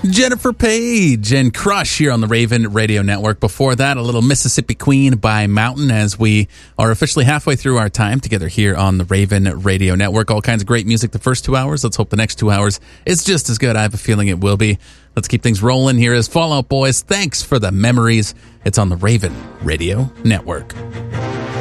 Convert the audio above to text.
Jennifer Page and Crush here on the Raven Radio Network. Before that, a little Mississippi Queen by Mountain, as we are officially halfway through our time together here on the Raven Radio Network. All kinds of great music the first 2 hours. Let's hope the next 2 hours is just as good. I have a feeling it will be. Let's keep things rolling here as Fall Out Boys. Thanks for the memories. It's on the Raven Radio Network.